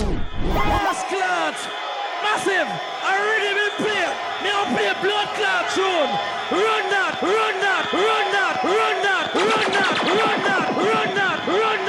Fast clot. Massive. I already been played. Me don't play blood clot tune. Run that.